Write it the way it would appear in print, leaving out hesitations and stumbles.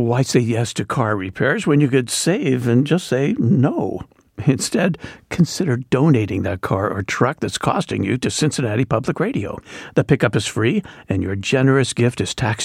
why say yes to car repairs when you could save and just say no? Instead, consider donating that car or truck that's costing you to Cincinnati Public Radio. The pickup is free, and your generous gift is tax